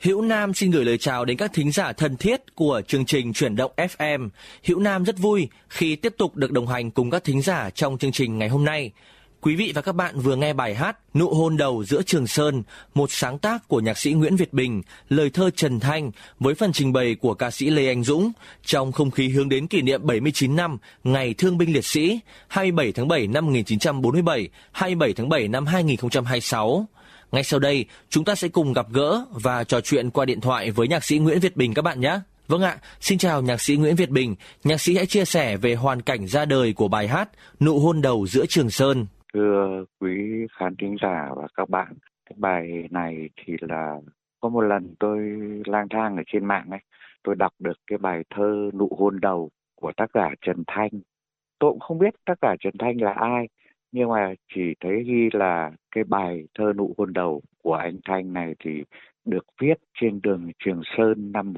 Hữu Nam xin gửi lời chào đến các thính giả thân thiết của chương trình Chuyển động FM. Hữu Nam rất vui khi tiếp tục được đồng hành cùng các thính giả trong chương trình ngày hôm nay. Quý vị và các bạn vừa nghe bài hát Nụ hôn đầu giữa Trường Sơn, một sáng tác của nhạc sĩ Nguyễn Việt Bình, lời thơ Trần Thanh với phần trình bày của ca sĩ Lê Anh Dũng trong không khí hướng đến kỷ niệm 79 năm Ngày Thương binh Liệt sĩ 27 tháng 7 năm 1947, 27 tháng 7 năm 2026. Ngay sau đây, chúng ta sẽ cùng gặp gỡ và trò chuyện qua điện thoại với nhạc sĩ Nguyễn Việt Bình các bạn nhé. Vâng ạ, xin chào nhạc sĩ Nguyễn Việt Bình. Nhạc sĩ hãy chia sẻ về hoàn cảnh ra đời của bài hát Nụ hôn đầu giữa Trường Sơn. Thưa quý khán thính giả và các bạn, cái bài này thì là có một lần tôi lang thang ở trên mạng ấy, tôi đọc được cái bài thơ Nụ hôn đầu của tác giả Trần Thanh. Tôi cũng không biết tác giả Trần Thanh là ai, nhưng mà chỉ thấy ghi là cái bài thơ Nụ hôn đầu của anh Thanh này thì được viết trên đường Trường Sơn năm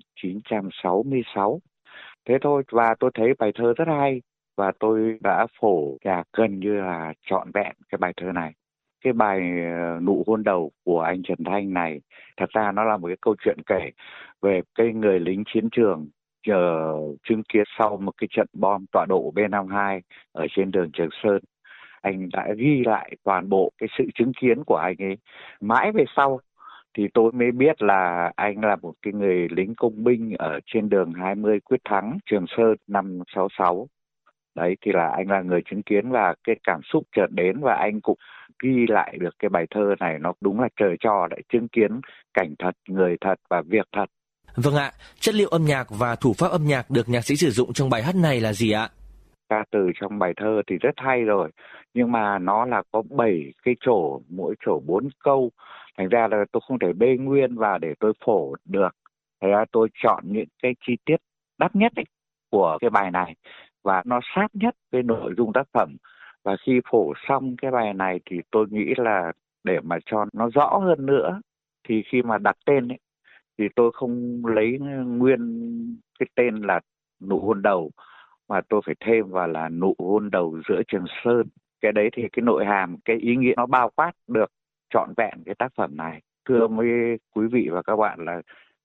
1966. Thế thôi, và tôi thấy bài thơ rất hay và tôi đã phổ nhạc gần như là trọn vẹn cái bài thơ này. Cái bài Nụ hôn đầu của anh Trần Thanh này thật ra nó là một cái câu chuyện kể về cái người lính chiến trường chờ chứng kiến sau một cái trận bom tọa độ B-52 ở trên đường Trường Sơn. Anh đã ghi lại toàn bộ cái sự chứng kiến của anh ấy. Mãi về sau thì tôi mới biết là anh là một cái người lính công binh ở trên đường 20 Quyết Thắng, Trường Sơn năm 66. Đấy thì là anh là người chứng kiến và cái cảm xúc chợt đến và anh cũng ghi lại được cái bài thơ này. Nó đúng là trời trò đấy, chứng kiến cảnh thật, người thật và việc thật. Vâng ạ, chất liệu âm nhạc và thủ pháp âm nhạc được nhạc sĩ sử dụng trong bài hát này là gì ạ? Ca từ trong bài thơ thì rất hay rồi, nhưng mà nó là có 7 cái trổ, mỗi trổ 4 câu. Thành ra là tôi không thể bê nguyên vào để tôi phổ được. Thế ra tôi chọn những cái chi tiết đắt nhất ấy của cái bài này và nó sát nhất với nội dung tác phẩm. Và khi phổ xong cái bài này thì tôi nghĩ là để mà cho nó rõ hơn nữa thì khi mà đặt tên ấy thì tôi không lấy nguyên cái tên là Nụ hôn đầu mà tôi phải thêm vào là Nụ hôn đầu giữa Trường Sơn. Cái đấy thì cái nội hàm, cái ý nghĩa nó bao quát được trọn vẹn cái tác phẩm này. Thưa với quý vị và các bạn là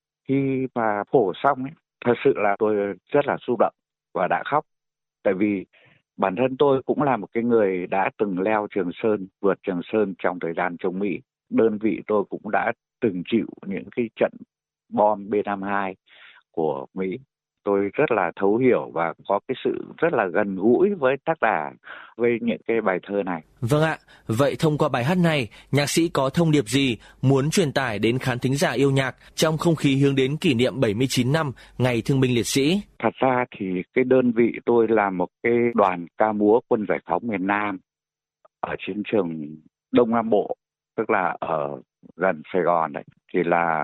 khi mà phổ xong ấy, thật sự là tôi rất là xúc động và đã khóc. Tại vì bản thân tôi cũng là một cái người đã từng leo Trường Sơn, vượt Trường Sơn trong thời gian chống Mỹ. Đơn vị tôi cũng đã từng chịu những cái trận bom B-52 của Mỹ. Tôi rất là thấu hiểu và có cái sự rất là gần gũi với tác giả, với những cái bài thơ này. Vâng ạ, vậy thông qua bài hát này, nhạc sĩ có thông điệp gì muốn truyền tải đến khán thính giả yêu nhạc trong không khí hướng đến kỷ niệm 79 năm Ngày Thương binh Liệt sĩ? Thật ra thì cái đơn vị tôi là một cái đoàn ca múa quân giải phóng miền Nam ở chiến trường Đông Nam Bộ, tức là ở gần Sài Gòn đấy. Thì là